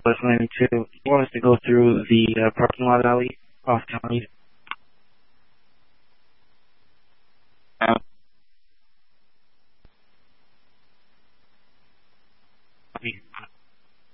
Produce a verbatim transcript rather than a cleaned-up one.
was going to, you want us to go through the uh, parking lot alley off county